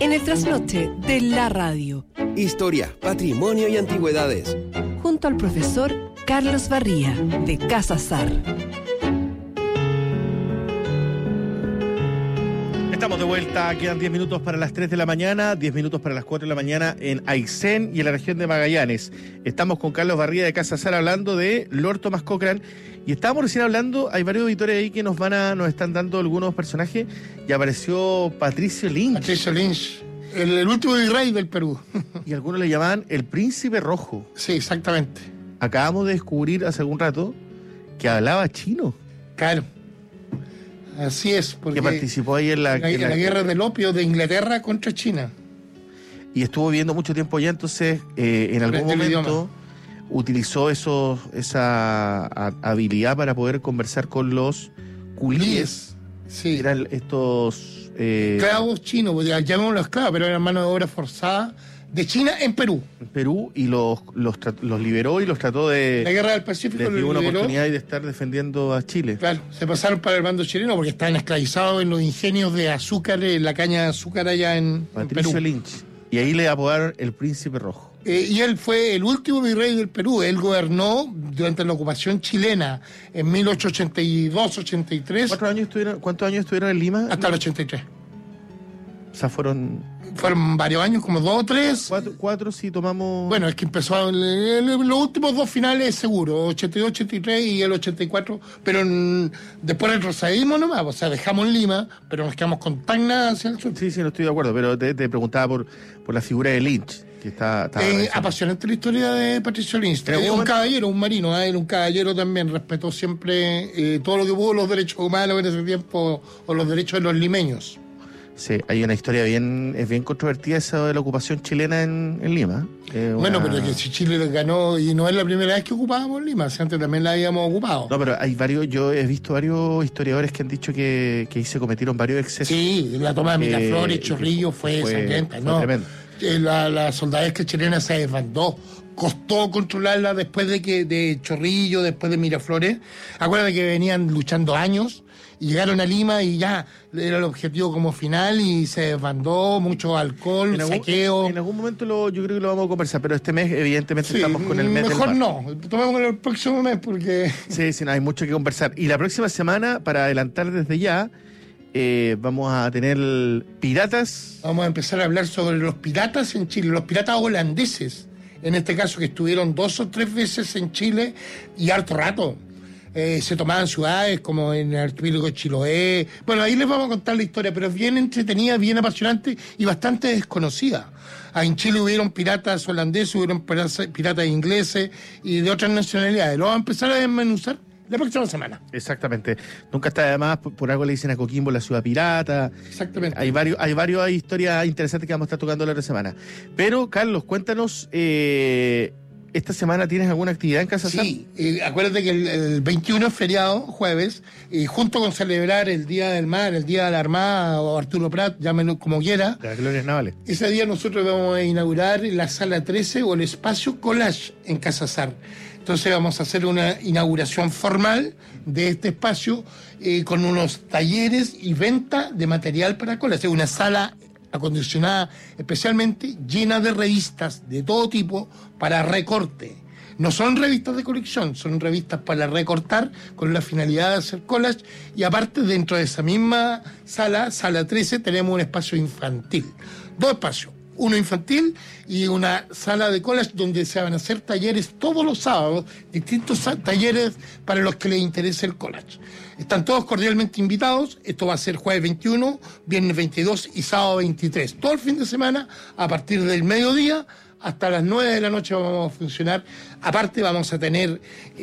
en el trasnoche de la radio. Historia, patrimonio y antigüedades. Junto al profesor Carlos Barría, de Casa Sar. Estamos de vuelta, quedan 10 minutos para las 3 de la mañana, 10 minutos para las 4 de la mañana en Aysén y en la región de Magallanes. Estamos con Carlos Barría de Casa Sar hablando de Lord Thomas Cochrane y estábamos recién hablando, hay varios auditores ahí que nos están dando algunos personajes y apareció Patricio Lynch. Patricio Lynch, el último virrey del Perú. Y algunos le llamaban el Príncipe Rojo. Sí, exactamente. Acabamos de descubrir hace algún rato que hablaba chino. Claro. Así es, porque que participó ahí en la guerra del opio de Inglaterra contra China. Y estuvo viviendo mucho tiempo allá, entonces en algún momento utilizó esa habilidad para poder conversar con los culíes. Sí. Eran estos... esclavos chinos, llamémoslo esclavos, pero eran mano de obra forzada de China en Perú. En Perú, y los liberó y los trató de... La guerra del Pacífico les dio una oportunidad de estar defendiendo a Chile. Claro, se pasaron para el bando chileno porque estaban esclavizados en los ingenios de azúcar, en la caña de azúcar allá en Perú. Patricio Lynch. Y ahí le apodaron el Príncipe Rojo. Y él fue el último virrey del Perú. Él gobernó durante la ocupación chilena en 1882-83. ¿Cuántos años estuvieron en Lima? Hasta el 83. O sea, fueron varios años, como 2 o 3. Cuatro si tomamos... Bueno, es que empezó los últimos 2 finales seguro, 82-83 y el 84, pero después retrocedimos nomás, o sea, dejamos Lima, pero nos quedamos con Tacna hacia el sur. Sí, no estoy de acuerdo, pero te preguntaba por la figura de Lynch, que está apasionante la historia de Patricio Lynch. Es un caballero, un marino, era un caballero también, respetó siempre todo lo que pudo, los derechos humanos en ese tiempo, o los derechos de los limeños. Sí, hay una historia bien controvertida esa de la ocupación chilena en Lima. Bueno, pero que si Chile ganó, y no es la primera vez que ocupábamos Lima, si antes también la habíamos ocupado. No, pero yo he visto varios historiadores que han dicho que ahí se cometieron varios excesos. Sí, la toma de Miraflores, Chorrillos fue sangrienta, ¿no? Tremendo. La soldadesca chilena se desbandó. Costó controlarla después de Chorrillo, después de Miraflores. Acuérdate que venían luchando años y llegaron a Lima y ya era el objetivo como final y se desbandó, mucho alcohol, saqueo. En algún momento yo creo que lo vamos a conversar, pero este mes evidentemente estamos con el mes mejor del mar. No, tomemos el próximo mes porque... Sí, no, hay mucho que conversar. Y la próxima semana, para adelantar desde ya, vamos a tener piratas. Vamos a empezar a hablar sobre los piratas en Chile, los piratas holandeses, en este caso que estuvieron 2 o 3 veces en Chile y harto rato. Se tomaban ciudades como en el archipiélago de Chiloé. Bueno, ahí les vamos a contar la historia, pero es bien entretenida, bien apasionante y bastante desconocida. En Chile hubieron piratas holandeses, hubieron piratas ingleses y de otras nacionalidades. Lo vamos a empezar a desmenuzar la próxima semana. Exactamente. Nunca está de más, por algo le dicen a Coquimbo la ciudad pirata. Exactamente. Hay varias historias interesantes que vamos a estar tocando la otra semana. Pero, Carlos, cuéntanos, ¿esta semana tienes alguna actividad en Casa Sar? Sí, acuérdate que el 21 es feriado, jueves, y junto con celebrar el Día del Mar, el Día de la Armada, o Arturo Prat, llámenlo como quiera. De las glorias navales. Ese día nosotros vamos a inaugurar la Sala 13 o el Espacio Collage en Casa Sar. Entonces vamos a hacer una inauguración formal de este espacio con unos talleres y venta de material para collage. Es una sala acondicionada especialmente, llena de revistas de todo tipo para recorte. No son revistas de colección, son revistas para recortar con la finalidad de hacer collage. Y aparte, dentro de esa misma sala 13, tenemos un espacio infantil. 2 espacios. Uno infantil y una sala de collage donde se van a hacer talleres todos los sábados, distintos talleres para los que les interese el collage. Están todos cordialmente invitados. Esto va a ser jueves 21, viernes 22 y sábado 23. Todo el fin de semana, a partir del mediodía hasta las 9 de la noche vamos a funcionar. Aparte vamos a tener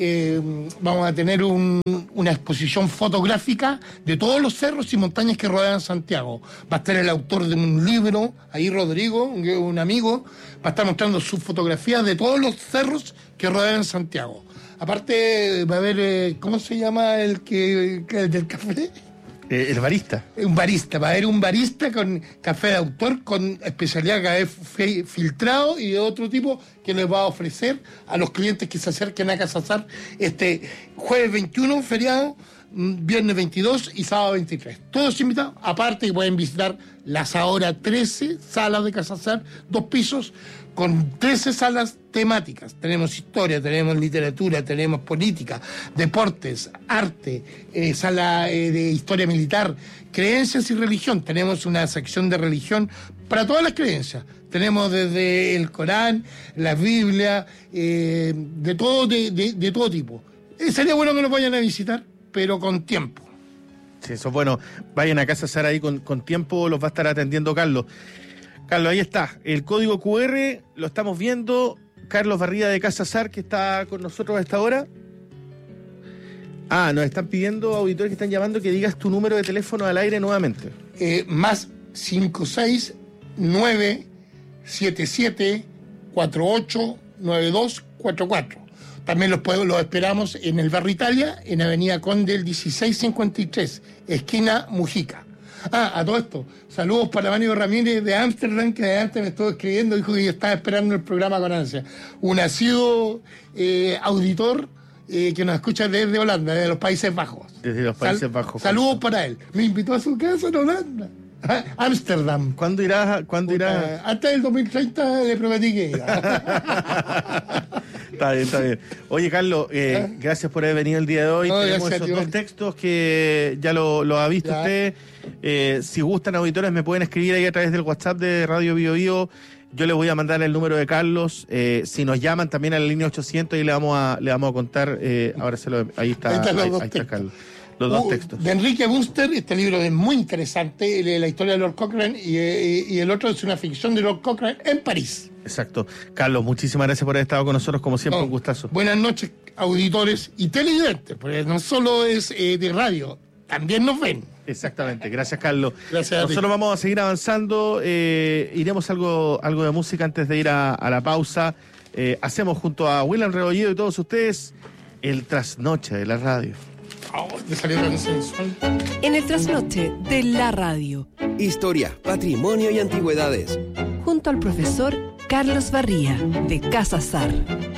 una exposición fotográfica de todos los cerros y montañas que rodean Santiago. Va a estar el autor de un libro, ahí Rodrigo, un amigo, va a estar mostrando sus fotografías de todos los cerros que rodean Santiago. Aparte va a haber, ¿cómo se llama el del café? El barista. Un barista, va a haber un barista con café de autor, con especialidad de café filtrado y de otro tipo que les va a ofrecer a los clientes que se acerquen a Casa Sar este jueves 21, feriado, viernes 22 y sábado 23. Todos invitados, aparte que pueden visitar las ahora 13 salas de Casa Azar, 2 pisos, con 13 salas temáticas. Tenemos historia, tenemos literatura, tenemos política, deportes, arte, sala de historia militar, creencias y religión. Tenemos una sección de religión para todas las creencias. Tenemos desde el Corán, la Biblia, de todo tipo. Sería bueno que nos vayan a visitar, pero con tiempo. Sí, eso es bueno. Vayan a Casa Azar ahí con tiempo, los va a estar atendiendo Carlos. Carlos, ahí está. El código QR lo estamos viendo. Carlos Barría de Casa Azar, que está con nosotros a esta hora. Nos están pidiendo, auditores que están llamando, que digas tu número de teléfono al aire nuevamente. Más 56977489244. También los esperamos en el Barrio Italia, en Avenida Conde, el 1653, esquina Mujica. A todo esto, saludos para Mario Ramírez de Ámsterdam, que antes me estuvo escribiendo, dijo que estaba esperando el programa con ansia. Un asiduo auditor que nos escucha desde Holanda, desde los Países Bajos. Desde los Países Bajos. Saludos para él. Me invitó a su casa en Holanda. Ámsterdam. ¿Cuándo irás? Antes del 2030 le prometí que iba. Está bien. Oye, Carlos, gracias por haber venido el día de hoy. Tenemos esos 2 textos que ya lo ha visto usted. Si gustan, auditores, me pueden escribir ahí a través del WhatsApp de Radio Bio Bio. Yo les voy a mandar el número de Carlos. Si nos llaman también a la línea 800 y le vamos a contar. Ahora ahí está Carlos. Los 2 textos. De Enrique Bunster, este libro es muy interesante, la historia de Lord Cochrane, y el otro es una ficción de Lord Cochrane en París. Exacto. Carlos, muchísimas gracias por haber estado con nosotros, como siempre, un gustazo. Buenas noches, auditores y televidentes, porque no solo es de radio, también nos ven. Exactamente, gracias, Carlos. Gracias. Nosotros vamos a seguir avanzando, iremos algo de música antes de ir a la pausa. Hacemos junto a William Rebolledo y todos ustedes el trasnoche de la radio. Me salió tan sensual. En el trasnoche de la radio. Historia, patrimonio y antigüedades. Junto al profesor Carlos Barría de Casa Azar.